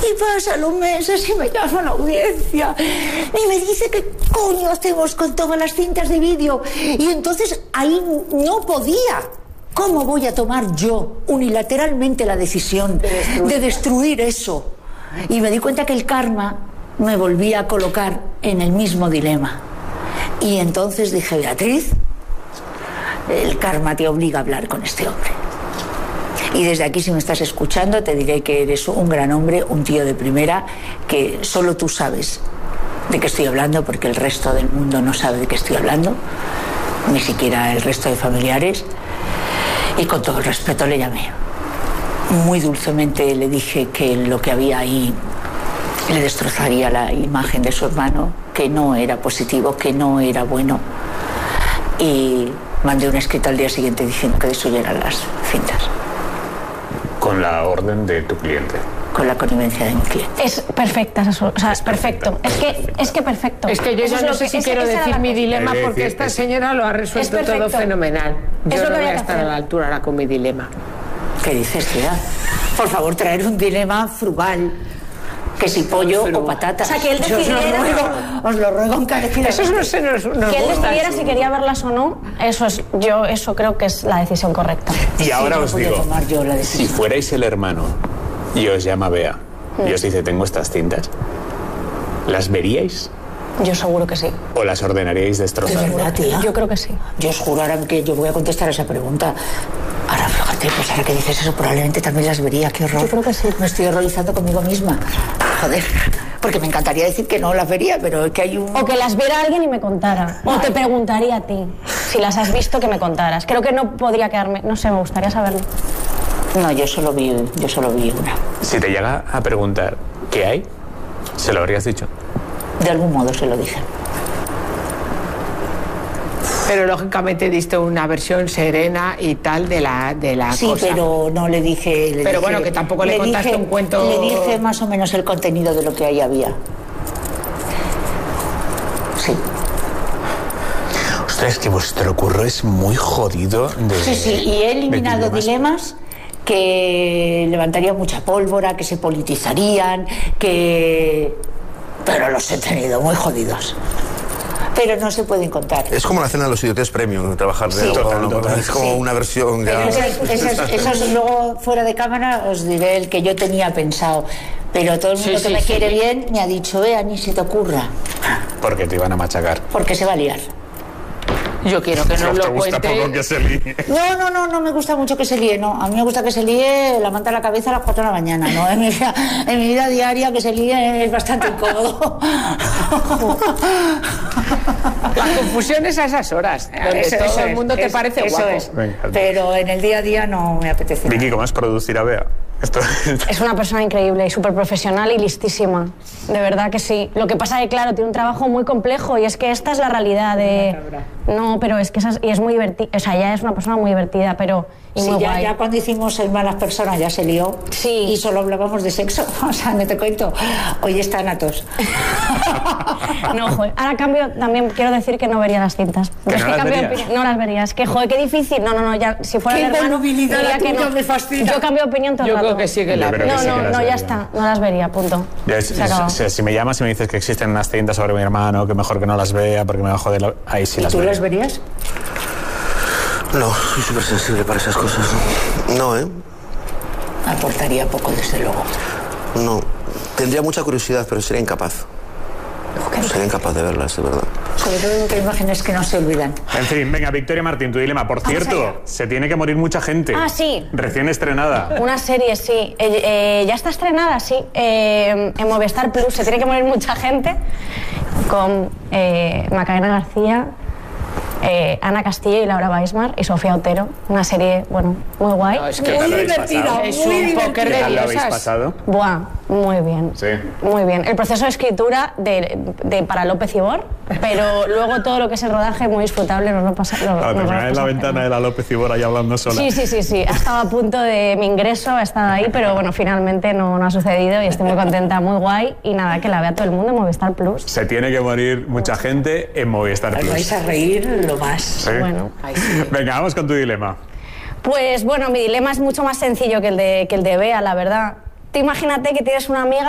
y pasan los meses y me llama a la audiencia y me dice qué coño hacemos con todas las cintas de vídeo. Y entonces ahí no podía. ¿Cómo voy a tomar yo unilateralmente la decisión de destruir eso? Y me di cuenta que el karma me volvía a colocar en el mismo dilema. Y entonces dije, Beatriz, el karma te obliga a hablar con este hombre. Y desde aquí, si me estás escuchando, te diré que eres un gran hombre, un tío de primera, que solo tú sabes de qué estoy hablando, porque el resto del mundo no sabe de qué estoy hablando, ni siquiera el resto de familiares. Y con todo el respeto le llamé. Muy dulcemente le dije que lo que había ahí le destrozaría la imagen de su hermano, que no era positivo, que no era bueno. Y mandé un escrito al día siguiente diciendo que destruyeran las cintas. Con la orden de tu cliente. Con la connivencia de mi cliente. Es perfecta, o sea, es perfecto. Es que perfecto. Es que yo ya no sé si quiero decir mi dilema, porque esta señora lo ha resuelto todo fenomenal. Yo no voy a estar a la altura ahora con mi dilema. ¿Qué dices, tía? Por favor, traer un dilema frugal. Que si pollo o patata. O sea, que él decidiera... Os lo ruego encarecidamente. Eso no se nos que él decidiera si quería verlas o no, eso creo que es la decisión correcta. Y ahora sí, os digo, si fuerais el hermano y os llama Bea y os dice, tengo estas cintas, ¿las veríais? Yo seguro que sí. ¿O las ordenaríais destrozar? ¿De verdad, tía? Yo creo que sí. Yo os juro ahora que yo voy a contestar esa pregunta. Ahora, fíjate, pues ahora que dices eso, probablemente también las vería. Qué horror. Yo creo que sí. Me estoy horrorizando conmigo misma. Joder, porque me encantaría decir que no las vería, pero es que hay un... O que las viera alguien y me contara. O te preguntaría a ti, si las has visto, que me contaras. Creo que no podría quedarme... No sé, me gustaría saberlo. No, yo solo vi una. Si te llega a preguntar qué hay, ¿se lo habrías dicho? De algún modo se lo dije. Pero lógicamente diste una versión serena y tal de la sí, cosa. Sí, pero no le dije... Pero bueno, que tampoco le contaste un cuento... Le dije más o menos el contenido de lo que ahí había. Sí. Ostras, es que vuestro curro es muy jodido de... Sí, y he eliminado dilemas que levantarían mucha pólvora, que se politizarían, que... Pero los he tenido muy jodidos. Pero no se pueden contar. Es como la cena de los idiotes premium, trabajar de es como una versión ya... Esos luego fuera de cámara os diré el que yo tenía pensado. Pero todo el mundo que me quiere bien me ha dicho, ni se te ocurra. Porque te iban a machacar. Porque se va a liar. Yo quiero que nos lo cuente. Poco que se líe. No me gusta mucho que se líe, no. A mí me gusta que se líe la manta a la cabeza a las 4 de la mañana, ¿no? En mi vida diaria que se líe es bastante incómodo. La confusión es a esas horas, donde todo el mundo te parece guapo. Pero en el día a día no me apetece. Vicky, ¿cómo es producir a Bea? Es una persona increíble y súper profesional y listísima. De verdad que sí. Lo que pasa es que, claro, tiene un trabajo muy complejo y es que esta es la realidad de... No, pero es que y es muy divertida. O sea, ella es una persona muy divertida, pero... Y sí, muy guay. Ya cuando hicimos el Malas Personas ya se lió. Sí. Y solo hablábamos de sexo. O sea, no te cuento. Hoy están atos. No, joder. Ahora cambio, también quiero decir que no vería las cintas. ¿Que no las verías? No las verías. Que, joder, qué difícil. No, ya, si fuera qué el hermano... volubilidad la tuya no. Me fascina. Yo cambio de opinión todo el rato. Yo creo que sí que la vería. No, ya está. No las vería, punto. Si me llamas y me dices que existen unas cintas sobre mi hermano, que mejor que no las vea porque me va a joder... Ahí sí las vería. ¿Tú las verías? No, soy súper sensible para esas cosas. No, Aportaría poco, desde luego. No. Tendría mucha curiosidad, pero sería incapaz. Sería incapaz de verlas, de verdad. Sobre todo que imágenes que no se olvidan. En fin, venga, Victoria Martín, tu dilema. Por cierto, se tiene que morir mucha gente. Ah, sí. Recién estrenada. Una serie, sí. Ya está estrenada, sí. En Movistar Plus. Se tiene que morir mucha gente. Con Macarena García, Ana Castillo y Laura Weismar y Sofía Otero. Una serie, bueno, muy guay. No, es que muy divertida. Es un póker de diosas. ¿Lo habéis diosas. pasado? Buah, muy bien. Sí. Muy bien. El proceso de escritura para López Ibor, pero luego todo lo que es el rodaje muy disfrutable. Nos lo pasa. En la ventana de la López Ibor ahí hablando sola. Sí. Ha estado a punto de mi ingreso, ha estado ahí, pero bueno, finalmente no ha sucedido y estoy muy contenta, muy guay. Y nada, que la vea todo el mundo en Movistar Plus. Se tiene que morir mucha gente en Movistar Plus. Os vais a reír lo más. ¿Sí? Bueno. Venga, vamos con tu dilema. Pues bueno, mi dilema es mucho más sencillo que el de Bea, la verdad. Tú imagínate que tienes una amiga